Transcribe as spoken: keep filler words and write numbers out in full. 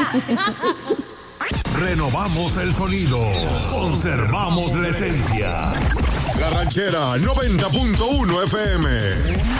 Renovamos el sonido, conservamos la esencia. La Ranchera noventa punto uno F M.